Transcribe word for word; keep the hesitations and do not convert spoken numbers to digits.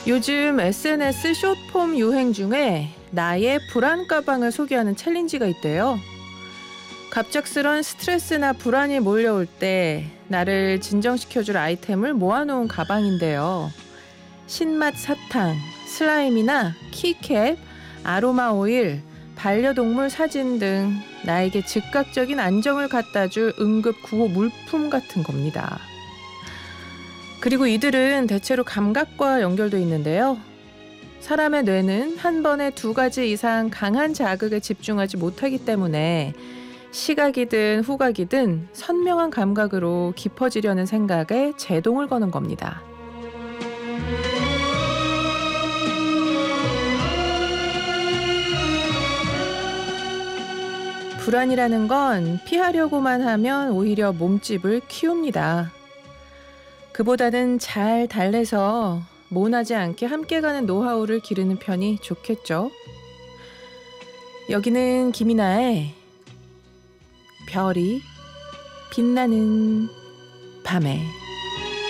요즘 에스엔에스 숏폼 유행 중에 나의 불안 가방을 소개하는 챌린지가 있대요. 갑작스런 스트레스나 불안이 몰려올 때 나를 진정시켜줄 아이템을 모아놓은 가방인데요. 신맛 사탕, 슬라임이나 키캡, 아로마 오일, 반려동물 사진 등 나에게 즉각적인 안정을 갖다줄 응급 구호 물품 같은 겁니다. 그리고 이들은 대체로 감각과 연결돼 있는데요. 사람의 뇌는 한 번에 두 가지 이상 강한 자극에 집중하지 못하기 때문에 시각이든 후각이든 선명한 감각으로 깊어지려는 생각에 제동을 거는 겁니다. 불안이라는 건 피하려고만 하면 오히려 몸집을 키웁니다. 그보다는 잘 달래서 모나지 않게 함께 가는 노하우를 기르는 편이 좋겠죠. 여기는 김이나의 별이 빛나는 밤에.